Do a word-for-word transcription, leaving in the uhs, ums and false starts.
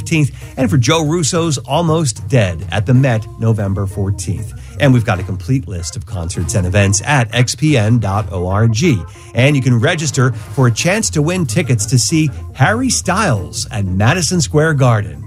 fifteenth, and for Joe Russo's Almost Dead at the Met November fourteenth. And we've got a complete list of concerts and events at x p n dot org. And you can register for a chance to win tickets to see Harry Styles at Madison Square Garden.